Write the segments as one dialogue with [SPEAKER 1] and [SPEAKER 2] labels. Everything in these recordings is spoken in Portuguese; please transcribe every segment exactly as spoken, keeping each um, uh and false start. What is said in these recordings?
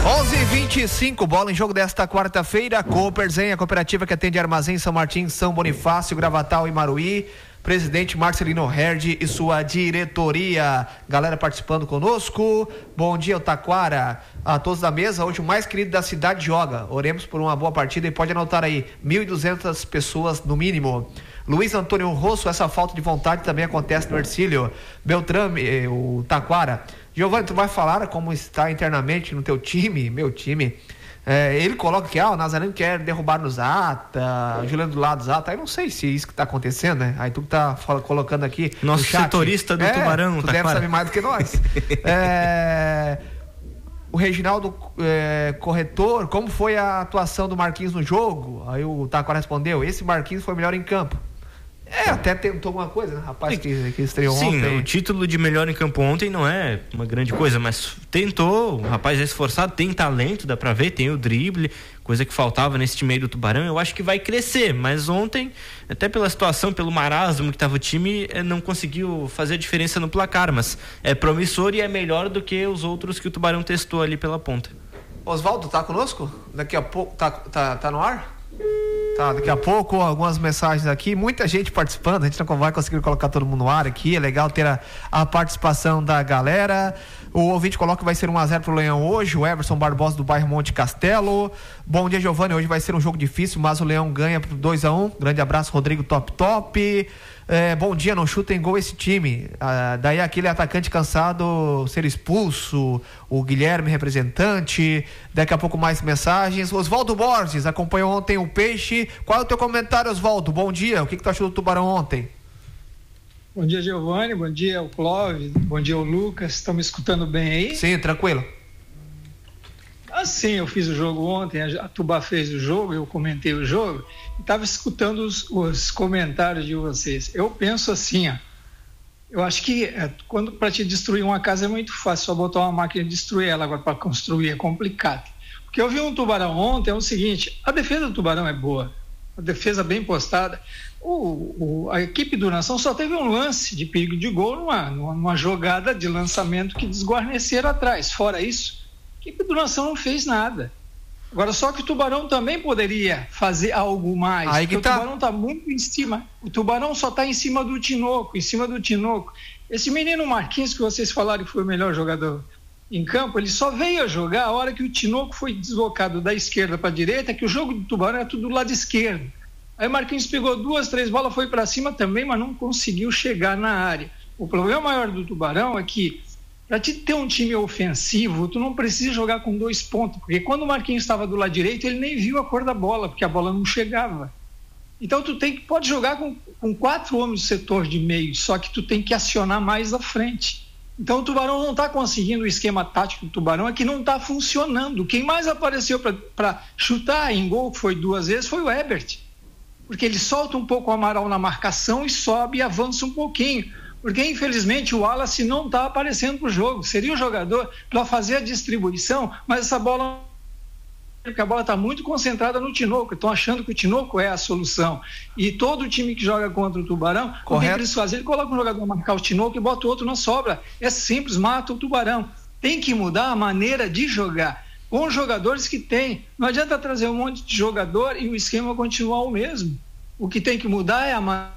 [SPEAKER 1] onze e vinte e cinco, bola em jogo desta quarta-feira. Cooperzen, a cooperativa que atende Armazém São Martins, São Bonifácio, Gravatal e Maruí. Presidente Marcelino Herd e sua diretoria. Galera participando conosco. Bom dia, Taquara. A todos da mesa. Hoje o mais querido da cidade joga. Oremos por uma boa partida e pode anotar aí, mil e duzentas pessoas no mínimo. Luiz Antônio Rosso, essa falta de vontade também acontece no Ercílio. Beltrame, o Taquara. Giovanni, tu vai falar como está internamente no teu time, meu time. É, ele coloca que ah, o Nazareno quer derrubar no Zata, o Juliano do lado do Zata. Eu não sei se é isso que está acontecendo, né? Aí tu que tá fala, colocando aqui.
[SPEAKER 2] Nosso
[SPEAKER 1] no chat,
[SPEAKER 2] setorista do
[SPEAKER 1] é,
[SPEAKER 2] Tubarão,
[SPEAKER 1] tu
[SPEAKER 2] tá
[SPEAKER 1] deve
[SPEAKER 2] claro.
[SPEAKER 1] saber mais do que nós. é, o Reginaldo é, Corretor, como foi a atuação do Marquinhos no jogo? Aí o Taquara respondeu: esse Marquinhos foi melhor em campo. É, até tentou alguma coisa, né? Rapaz que, que estreou
[SPEAKER 2] Sim,
[SPEAKER 1] ontem.
[SPEAKER 2] Sim, o título de melhor em campo ontem não é uma grande coisa, mas tentou, o rapaz é esforçado, tem talento, dá pra ver, tem o drible, coisa que faltava nesse time aí do Tubarão. Eu acho que vai crescer, mas ontem, até pela situação, pelo marasmo que tava o time, não conseguiu fazer a diferença no placar, mas é promissor e é melhor do que os outros que o Tubarão testou ali pela ponta.
[SPEAKER 1] Oswaldo, tá conosco? Daqui a pouco, tá, tá, tá no ar? Tá, daqui a pouco algumas mensagens aqui, muita gente participando, a gente não vai conseguir colocar todo mundo no ar aqui, é legal ter a, a participação da galera. O ouvinte coloca que vai ser um a zero pro Leão hoje, o Everson Barbosa do bairro Monte Castelo. Bom dia, Giovanni, hoje vai ser um jogo difícil, mas o Leão ganha por dois a um. Grande abraço, Rodrigo Top Top. É, bom dia, não chuta em gol esse time. Ah, daí aquele atacante cansado ser expulso, o Guilherme representante. Daqui a pouco mais mensagens. Oswaldo Borges acompanhou ontem o Peixe. Qual é o teu comentário, Oswaldo? Bom dia, o que, que tu achou do Tubarão ontem?
[SPEAKER 3] Bom dia, Giovanni, bom dia ao Clóvis, bom dia ao Lucas, estão me escutando bem aí?
[SPEAKER 1] Sim, tranquilo.
[SPEAKER 3] Assim, eu fiz o jogo ontem, a Tubá fez o jogo, eu comentei o jogo, e estava escutando os, os comentários de vocês. Eu penso assim, ó, eu acho que é, quando para te destruir uma casa é muito fácil, só botar uma máquina e destruir ela, agora para construir é complicado. Porque eu vi um Tubarão ontem, é o seguinte, a defesa do Tubarão é boa, a defesa bem postada. O, o, a equipe do Nação só teve um lance de perigo de gol numa, numa, numa jogada de lançamento que desguarneceram atrás. Fora isso, a equipe do Nação não fez nada. Agora, só que o Tubarão também poderia fazer algo mais.
[SPEAKER 1] Aí que
[SPEAKER 3] porque
[SPEAKER 1] tá.
[SPEAKER 3] O Tubarão está muito em cima. O Tubarão só está em cima do Tinoco, em cima do Tinoco. Esse menino Marquinhos, que vocês falaram que foi o melhor jogador em campo, ele só veio a jogar a hora que o Tinoco foi deslocado da esquerda para a direita, que o jogo do Tubarão era tudo do lado esquerdo. Aí o Marquinhos pegou duas, três bolas, foi para cima também, mas não conseguiu chegar na área. O problema maior do Tubarão é que, para te ter um time ofensivo, tu não precisa jogar com dois pontos, porque quando o Marquinhos estava do lado direito, ele nem viu a cor da bola, porque a bola não chegava. Então tu tem que, pode jogar com, com quatro homens do setor de meio, só que tu tem que acionar mais à frente. Então o Tubarão não está conseguindo, o esquema tático do Tubarão é que não está funcionando. Quem mais apareceu para chutar em gol, que foi duas vezes, foi o Ebert. Porque ele solta um pouco o Amaral na marcação e sobe e avança um pouquinho. Porque, infelizmente, o Wallace não está aparecendo para o jogo. Seria o jogador para fazer a distribuição, mas essa bola... porque a bola está muito concentrada no Tinoco. Estão achando que o Tinoco é a solução. E todo time que joga contra o Tubarão, o que eles fazem? Ele coloca um jogador a marcar o Tinoco e bota o outro na sobra. É simples, mata o Tubarão. Tem que mudar a maneira de jogar com os jogadores que tem. Não adianta trazer um monte de jogador e o esquema continuar o mesmo. O que tem que mudar é a maneira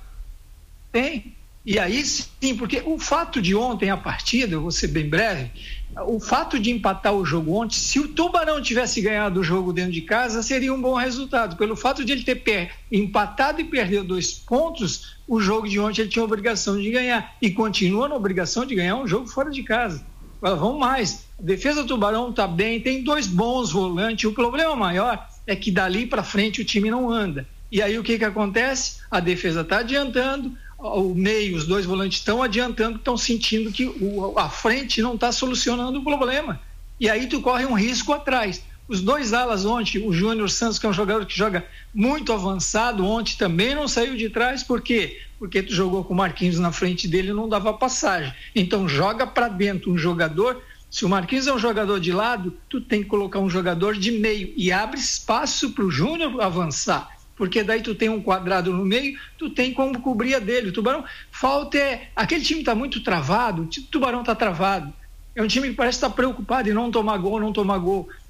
[SPEAKER 3] que tem. E aí sim, porque o fato de ontem a partida, eu vou ser bem breve, o fato de empatar o jogo ontem, se o Tubarão tivesse ganhado o jogo dentro de casa, seria um bom resultado. Pelo fato de ele ter per- empatado e perder dois pontos, o jogo de ontem ele tinha a obrigação de ganhar. E continua na obrigação de ganhar um jogo fora de casa. Agora, vamos mais. A defesa do Tubarão está bem, tem dois bons volantes. O problema maior é que dali para frente o time não anda. E aí o que que acontece? A defesa está adiantando, o meio, os dois volantes estão adiantando, estão sentindo que o, a frente não está solucionando o problema. E aí tu corre um risco atrás. Os dois alas ontem, o Júnior Santos, que é um jogador que joga muito avançado, ontem também não saiu de trás. Por quê? Porque tu jogou com o Marquinhos na frente dele e não dava passagem. Então joga para dentro um jogador. Se o Marquinhos é um jogador de lado, tu tem que colocar um jogador de meio e abre espaço para o Júnior avançar. Porque daí tu tem um quadrado no meio, tu tem como cobrir a dele. O Tubarão, falta é... Aquele time está muito travado, o Tubarão está travado. É um time que parece estar preocupado em não tomar gol, não tomar gol.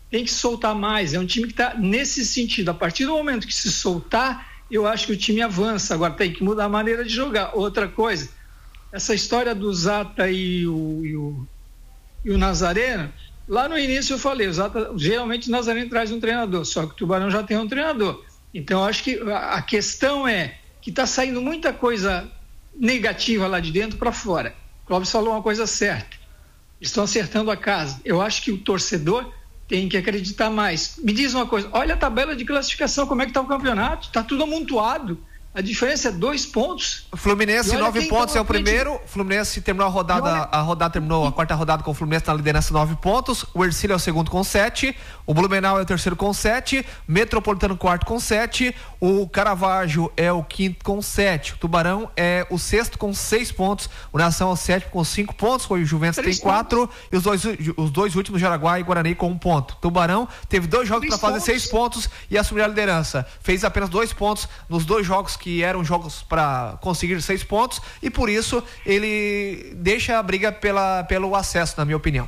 [SPEAKER 3] tem que soltar mais. É um time que está nesse sentido. A partir do momento que se soltar, eu acho que o time avança. Agora tem que mudar a maneira de jogar. Outra coisa, essa história do Zata e o, e o, e o Nazareno, lá no início eu falei, o Zata, geralmente o Nazareno traz um treinador, só que o Tubarão já tem um treinador. Então eu acho que a, a questão é que está saindo muita coisa negativa lá de dentro para fora. O Clóvis falou uma coisa certa. Estão acertando a casa. Eu acho que o torcedor tem que acreditar mais. Me diz uma coisa, olha a tabela de classificação, como é que está o campeonato? Está tudo amontoado. A diferença é dois pontos.
[SPEAKER 1] Fluminense, nove pontos, é o primeiro. Fluminense terminou a rodada, olha... a rodada terminou a quarta rodada com o Fluminense na liderança, nove pontos. O Ercílio é o segundo com sete. O Blumenau é o terceiro com sete. Metropolitano quarto com sete. O Caravaggio é o quinto com sete. O Tubarão é o sexto com seis pontos. O Nação é o sétimo com cinco pontos. O Juventus tem quatro. E os dois, os dois últimos, Jaraguá e Guarani, com um ponto. O Tubarão teve dois jogos para fazer seis pontos e assumir a liderança. Fez apenas dois pontos nos dois jogos que eram jogos para conseguir seis pontos, e por isso ele deixa a briga pela, pelo acesso, na minha opinião.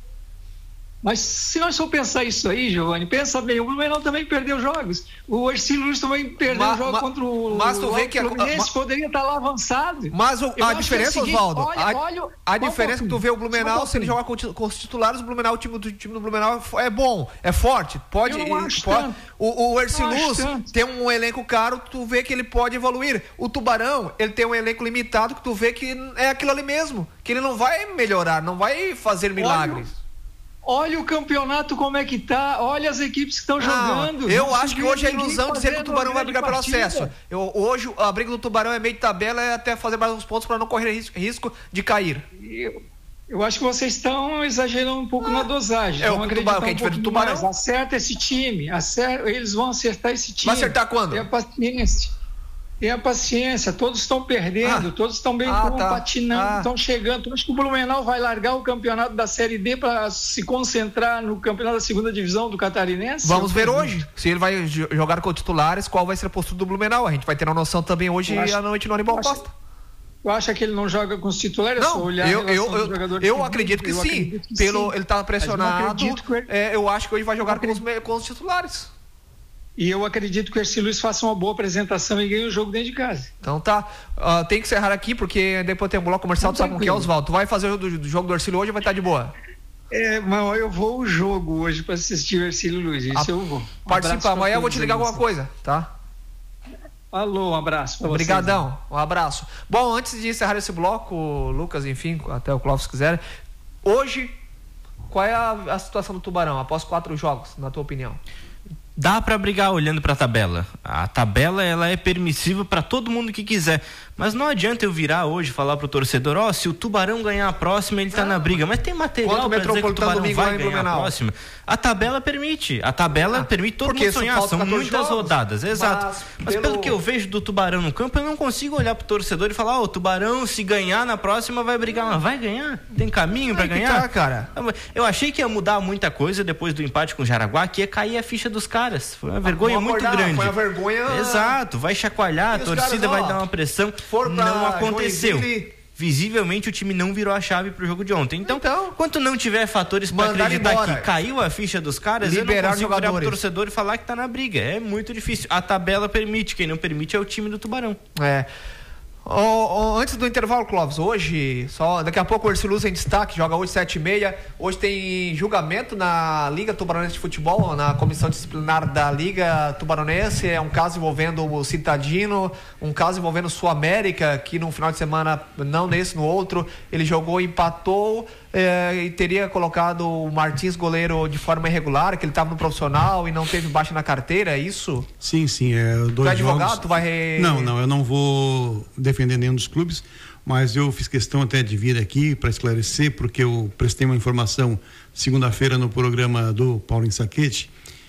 [SPEAKER 3] Mas se nós for pensar isso aí, Giovanni, pensa bem, o Blumenau também perdeu jogos, o Ercílio Luz também perdeu ma, jogo ma, contra o
[SPEAKER 1] mas tu vê que
[SPEAKER 3] o Fluminense,
[SPEAKER 1] a,
[SPEAKER 3] poderia estar lá avançado.
[SPEAKER 1] Mas o, a diferença, é Oswaldo, a,
[SPEAKER 3] olha,
[SPEAKER 1] a diferença é que tu vê o Blumenau, se ele jogar com, com os titulares, o Blumenau, o time do, time do Blumenau é bom, é forte, pode,
[SPEAKER 3] Eu não acho
[SPEAKER 1] pode
[SPEAKER 3] tanto.
[SPEAKER 1] o, o Ercílio Luz
[SPEAKER 3] tanto.
[SPEAKER 1] tem um elenco caro, tu vê que ele pode evoluir. O Tubarão, ele tem um elenco limitado, que tu vê que é aquilo ali mesmo, que ele não vai melhorar, não vai fazer milagres.
[SPEAKER 3] Olha. Olha o campeonato como é que tá, olha as equipes que estão jogando.
[SPEAKER 1] Eu acho que hoje é ilusão dizer que o Tubarão vai brigar pelo acesso. Eu, hoje a briga do Tubarão é meio de tabela, é até fazer mais uns pontos para não correr risco, risco de cair.
[SPEAKER 3] Eu, eu acho que vocês estão exagerando um pouco ah, na dosagem.
[SPEAKER 1] É o Tubarão, que a gente vê do Tubarão.
[SPEAKER 3] Mais. Acerta esse time, acerta, eles vão acertar esse time.
[SPEAKER 1] Vai acertar quando?
[SPEAKER 3] Tenha paciência. Tenha paciência, todos estão perdendo, ah, todos estão bem
[SPEAKER 1] ah, tá.
[SPEAKER 3] patinando, estão ah. chegando. Acho que o Blumenau vai largar o campeonato da Série D para se concentrar no campeonato da segunda divisão do Catarinense?
[SPEAKER 1] Vamos ver hoje, se ele vai jogar com titulares, qual vai ser a postura do Blumenau. A gente vai ter uma noção também hoje acho, à noite no Anibal Costa.
[SPEAKER 3] Tu acha que ele não joga com os titulares?
[SPEAKER 1] Não, é olhar eu, eu, eu, eu acredito que eu sim. Acredito que Pelo, sim. Ele está pressionado, eu, ele... é, eu acho que hoje vai jogar com os, com os titulares.
[SPEAKER 3] E eu acredito que o Ercílio Luz faça uma boa apresentação e ganhe o jogo dentro de casa.
[SPEAKER 1] Então tá. Uh, tem que encerrar aqui, porque depois tem um bloco comercial, tu sabe com que é, Oswaldo. Tu vai fazer o do, do jogo do Ercílio hoje ou vai estar de boa?
[SPEAKER 3] É, mas eu vou o jogo hoje para assistir o Ercílio Luz. Isso A, eu vou. Um
[SPEAKER 1] participa, amanhã eu vou te ligar alguma coisa, tá?
[SPEAKER 3] Alô, um abraço pra
[SPEAKER 1] Obrigadão,
[SPEAKER 3] vocês.
[SPEAKER 1] Um abraço. Bom, antes de encerrar esse bloco, Lucas, enfim, até o Clóvis quiser, hoje, qual é a, a situação do Tubarão após quatro jogos, na tua opinião?
[SPEAKER 2] Dá para brigar olhando para a tabela. A tabela ela é permissiva para todo mundo que quiser, mas não adianta eu virar hoje e falar pro torcedor, ó, oh, se o Tubarão ganhar a próxima, ele tá não. na briga, mas tem material para dizer que o Tubarão vai ganhar a próxima. A tabela permite, a tabela ah, permite todo mundo sonhar, são muitas jogos, rodadas, exato. Mas, mas pelo... pelo que eu vejo do Tubarão no campo, eu não consigo olhar pro torcedor e falar, ó, oh, o Tubarão se ganhar na próxima vai brigar, mas vai ganhar? Tem caminho para ganhar?
[SPEAKER 1] Tá, cara.
[SPEAKER 2] Eu achei que ia mudar muita coisa depois do empate com o Jaraguá, que ia cair a ficha dos caras. Foi uma vergonha
[SPEAKER 1] Vamos
[SPEAKER 2] muito
[SPEAKER 1] acordar,
[SPEAKER 2] grande.
[SPEAKER 1] Foi uma vergonha.
[SPEAKER 2] Exato, vai chacoalhar, a torcida caras, vai ó, dar uma pressão. Não aconteceu. Joinville. Visivelmente o time não virou a chave pro jogo de ontem. Então, então quanto não tiver fatores para acreditar embora. que caiu a ficha dos caras, liberar eu não consigo olhar pro torcedor e falar que tá na briga. É muito difícil. A tabela permite, quem não permite é o time do Tubarão.
[SPEAKER 1] É. Oh, oh, antes do intervalo, Clóvis, hoje, só, daqui a pouco o Ercílio Luz em destaque, joga hoje sete e meia. Hoje tem julgamento na Liga Tubaronense de Futebol, na comissão disciplinar da Liga Tubaronense. É um caso envolvendo o Citadino, um caso envolvendo o Sul América, que no final de semana, não nesse, no outro, ele jogou e empatou. É, e teria colocado o Martins goleiro de forma irregular, que ele estava no profissional e não teve baixa na carteira, é isso?
[SPEAKER 4] Sim, sim. É, dois
[SPEAKER 1] tu é advogado?
[SPEAKER 4] Jogos...
[SPEAKER 1] Tu vai re...
[SPEAKER 4] Não, não, eu não vou defender nenhum dos clubes, mas eu fiz questão até de vir aqui para esclarecer, porque eu prestei uma informação segunda-feira no programa do Paulo Saquete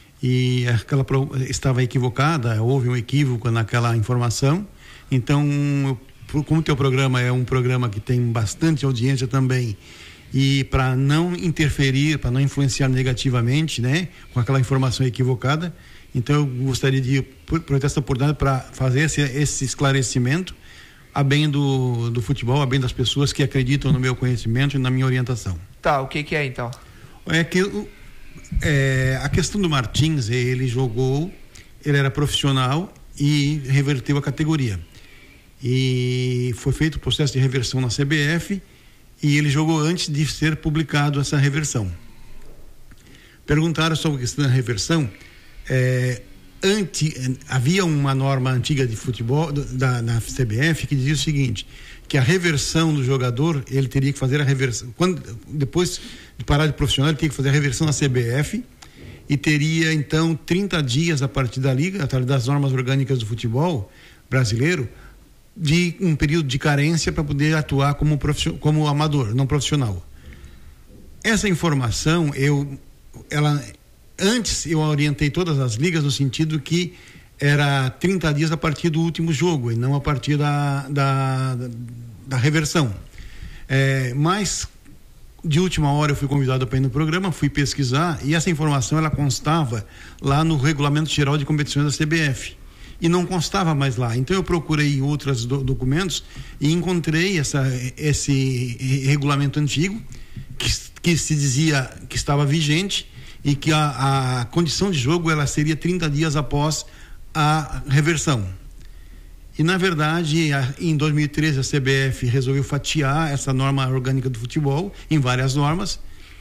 [SPEAKER 4] e aquela pro... estava equivocada, houve um equívoco naquela informação. Então, eu, como o teu programa é um programa que tem bastante audiência também, e para não interferir, para não influenciar negativamente, né, com aquela informação equivocada, então eu gostaria de aproveitar essa oportunidade para fazer esse, esse esclarecimento a bem do, do futebol, a bem das pessoas que acreditam no meu conhecimento e na minha orientação.
[SPEAKER 1] Tá, o que que é então?
[SPEAKER 4] É que é, a questão do Martins, ele jogou, ele era profissional e reverteu a categoria. E foi feito o processo de reversão na C B F e ele jogou antes de ser publicado essa reversão. Perguntaram sobre a questão da reversão. É, antes, havia uma norma antiga de futebol da, da C B F que dizia o seguinte, que a reversão do jogador, ele teria que fazer a reversão, quando, depois de parar de profissional, ele teria que fazer a reversão na C B F e teria então trinta dias a partir da liga, através das normas orgânicas do futebol brasileiro, de um período de carência para poder atuar como, como amador, não profissional. Essa informação, eu, ela, antes eu orientei todas as ligas no sentido que era trinta dias a partir do último jogo e não a partir da, da, da, da reversão. É, mas, de última hora eu fui convidado para ir no programa, fui pesquisar e essa informação ela constava lá no Regulamento Geral de Competições da C B F. E não constava mais lá. Então eu procurei outros do, documentos e encontrei essa, esse regulamento antigo que, que se dizia que estava vigente e que a, a condição de jogo ela seria trinta dias após a reversão. E na verdade, a, em dois mil e treze a C B F resolveu fatiar essa norma orgânica do futebol em várias normas.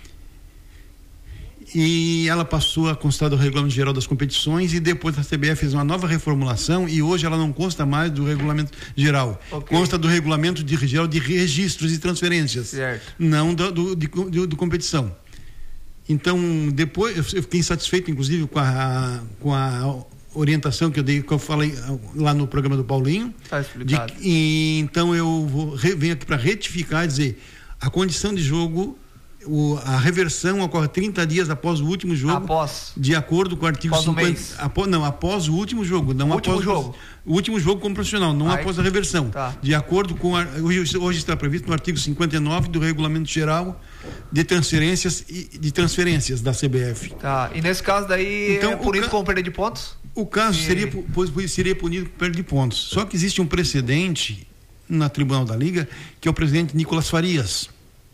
[SPEAKER 4] E ela passou a constar do Regulamento Geral das Competições e depois a C B F fez uma nova reformulação e hoje ela não consta mais do Regulamento Geral. Okay. Consta do Regulamento de, Geral de Registros e Transferências. Certo. Não do, do, de, de, de competição. Então, depois, eu fiquei insatisfeito, inclusive, com a, com a orientação que eu dei, que eu falei lá no programa do Paulinho.
[SPEAKER 1] Está explicado.
[SPEAKER 4] De, e, então, eu vou, venho aqui para retificar e dizer, a condição de jogo... O, a reversão ocorre trinta dias após o último jogo.
[SPEAKER 1] Após.
[SPEAKER 4] De acordo com o artigo
[SPEAKER 1] após
[SPEAKER 4] cinquenta.
[SPEAKER 1] Um mês.
[SPEAKER 4] Após, não, após o último jogo. Não
[SPEAKER 1] o
[SPEAKER 4] após
[SPEAKER 1] último jogo.
[SPEAKER 4] O último jogo como profissional, não Ai. após a reversão.
[SPEAKER 1] Tá.
[SPEAKER 4] De acordo com. A, hoje, hoje está previsto no artigo cinquenta e nove do Regulamento Geral de Transferências e de Transferências da C B F.
[SPEAKER 1] Tá. E nesse caso daí então, é punido ca... com perda de pontos?
[SPEAKER 4] O caso e... seria, seria punido com perda de pontos. Só que existe um precedente na Tribunal da Liga, que é o presidente Nicolas Farias.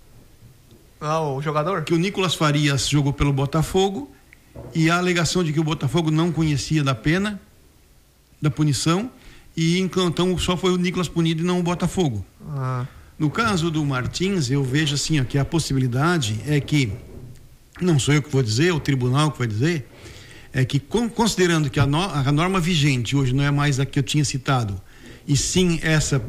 [SPEAKER 1] Ah, o jogador? Que
[SPEAKER 4] o Nicolas Farias jogou pelo Botafogo e a alegação de que o Botafogo não conhecia da pena, da punição, e então só foi o Nicolas punido e não o Botafogo. Ah. No caso do Martins, eu vejo assim, ó, que a possibilidade é que, não sou eu que vou dizer, é o tribunal que vai dizer, é que considerando que a, no, a norma vigente hoje não é mais a que eu tinha citado, e sim essa,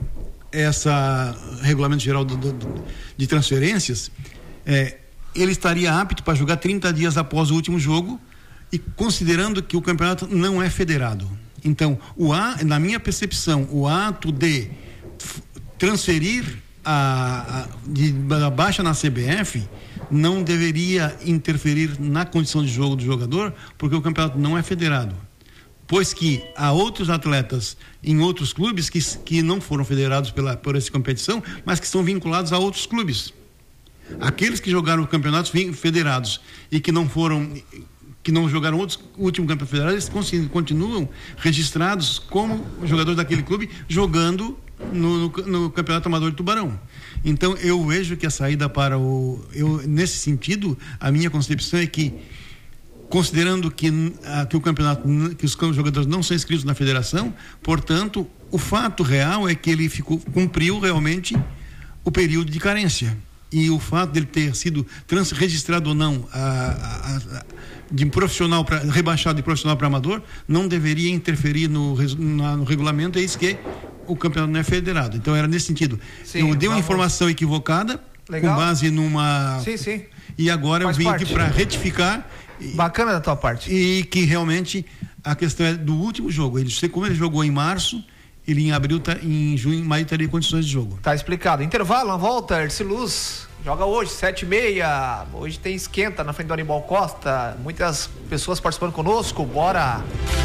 [SPEAKER 4] essa Regulamento Geral do, do, de Transferências, É, ele estaria apto para jogar trinta dias após o último jogo e considerando que o campeonato não é federado. Então, o a, na minha percepção, o ato de f- transferir a, a, de, a baixa na C B F não deveria interferir na condição de jogo do jogador, porque o campeonato não é federado. Pois que há outros atletas em outros clubes que, que não foram federados pela, por essa competição, mas que estão vinculados a outros clubes. Aqueles que jogaram campeonatos federados e que não foram, que não jogaram outros último campeonato federado, eles continuam registrados como jogadores daquele clube jogando no, no, no campeonato amador de Tubarão. Então eu vejo que a saída para o, eu nesse sentido a minha concepção é que, considerando que, a, que o campeonato, que os jogadores não são inscritos na federação, portanto o fato real é que ele ficou, cumpriu realmente o período de carência. E o fato dele ter sido trans, registrado ou não a, a, a, de profissional pra, rebaixado de profissional para amador não deveria interferir no, na, no regulamento, é isso que o campeonato não é federado. Então era nesse sentido. Sim, eu dei uma informação equivocada. Legal. Com base numa
[SPEAKER 1] sim, sim.
[SPEAKER 4] E agora Faz eu vim parte. aqui para retificar.
[SPEAKER 1] Bacana da tua parte.
[SPEAKER 4] E que realmente a questão é do último jogo. Ele, como ele jogou em março, ele em abril, tá, em junho, em maio teria condições de jogo.
[SPEAKER 1] Tá explicado. Intervalo, uma volta, Erci Luz joga hoje, sete e meia. Hoje tem esquenta na frente do Aníbal Costa. Muitas pessoas participando conosco. Bora!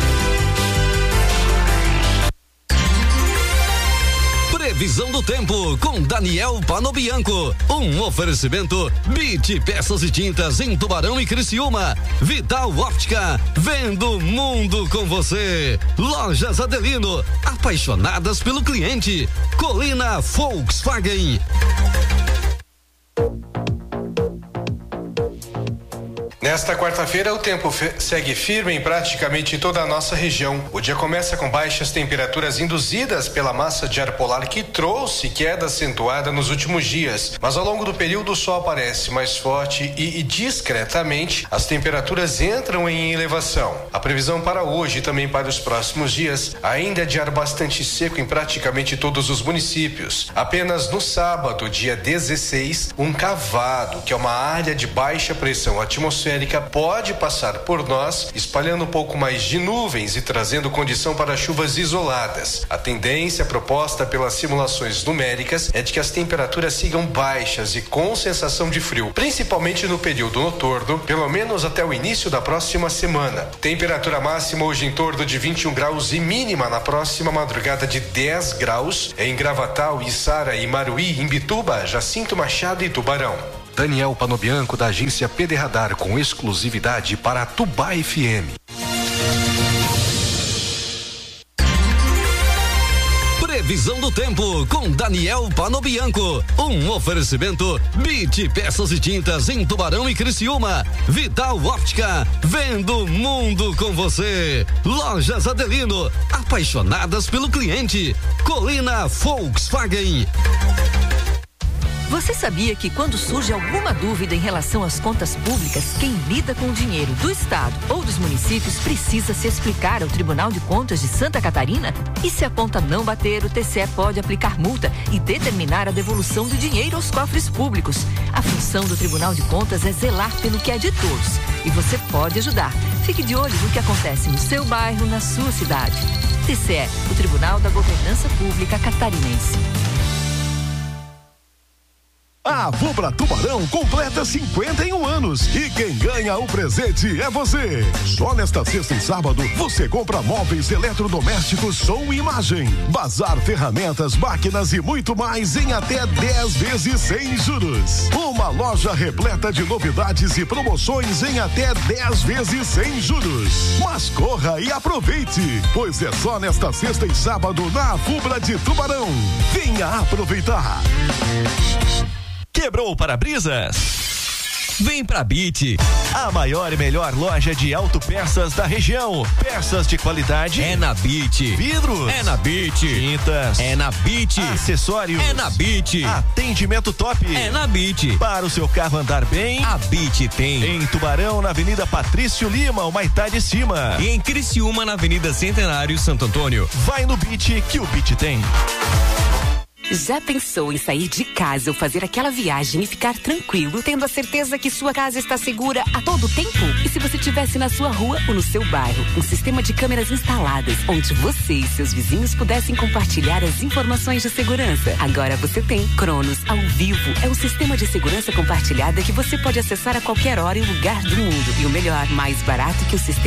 [SPEAKER 5] Previsão do tempo com Daniel Panobianco. Um oferecimento Bit Peças e Tintas em Tubarão e Criciúma. Vital Óptica, vendo o mundo com você. Lojas Adelino, apaixonadas pelo cliente. Colina Volkswagen.
[SPEAKER 6] Nesta quarta-feira, o tempo fe- segue firme em praticamente toda a nossa região. O dia começa com baixas temperaturas induzidas pela massa de ar polar que trouxe queda acentuada nos últimos dias. Mas ao longo do período o sol aparece mais forte e, e discretamente as temperaturas entram em elevação. A previsão para hoje e também para os próximos dias ainda é de ar bastante seco em praticamente todos os municípios. Apenas no sábado, dia dezesseis, um cavado, que é uma área de baixa pressão atmosférica, pode passar por nós, espalhando um pouco mais de nuvens e trazendo condição para chuvas isoladas. A tendência proposta pelas simulações numéricas é de que as temperaturas sigam baixas e com sensação de frio, principalmente no período noturno, pelo menos até o início da próxima semana. Temperatura máxima hoje em torno de vinte e um graus e mínima na próxima madrugada de dez graus em Gravatal, Içara, Imaruí, Imbituba, Jacinto Machado e Tubarão. Daniel Panobianco, da agência P D Radar, com exclusividade para a Tubá F M.
[SPEAKER 5] Previsão do tempo com Daniel Panobianco. Um oferecimento Bit Peças e Tintas em Tubarão e Criciúma. Vital Óptica, vendo mundo com você. Lojas Adelino, apaixonadas pelo cliente. Colina Volkswagen.
[SPEAKER 7] Você sabia que quando surge alguma dúvida em relação às contas públicas, quem lida com o dinheiro do Estado ou dos municípios precisa se explicar ao Tribunal de Contas de Santa Catarina? E se a conta não bater, o T C E pode aplicar multa e determinar a devolução do dinheiro aos cofres públicos. A função do Tribunal de Contas é zelar pelo que é de todos. E você pode ajudar. Fique de olho no que acontece no seu bairro, na sua cidade. T C E, o Tribunal da Governança Pública Catarinense.
[SPEAKER 8] A Fubra Tubarão completa cinquenta e um anos e quem ganha o presente é você. Só nesta sexta e sábado você compra móveis eletrodomésticos, som e imagem, bazar, ferramentas, máquinas e muito mais em até dez vezes sem juros. Uma loja repleta de novidades e promoções em até dez vezes sem juros. Mas corra e aproveite, pois é só nesta sexta e sábado na Fubra de Tubarão. Venha aproveitar.
[SPEAKER 9] Quebrou o para-brisas? Vem pra Bit, a maior e melhor loja de autopeças da região. Peças de qualidade é na Bit. Vidros é na Bit. Tintas é na Bit. Acessórios é na Bit. Atendimento top é na Bit. Para o seu carro andar bem, a Bit tem. Em Tubarão, na Avenida Patrício Lima, o Maitá de Cima. E em Criciúma, na Avenida Centenário, Santo Antônio. Vai no Bit que o Bit tem.
[SPEAKER 10] Já pensou em sair de casa ou fazer aquela viagem e ficar tranquilo, tendo a certeza que sua casa está segura a todo tempo? E se você estivesse na sua rua ou no seu bairro, um sistema de câmeras instaladas, onde você e seus vizinhos pudessem compartilhar as informações de segurança? Agora você tem Cronos ao vivo. É um sistema de segurança compartilhada que você pode acessar a qualquer hora e lugar do mundo. E o melhor, mais barato que o sistema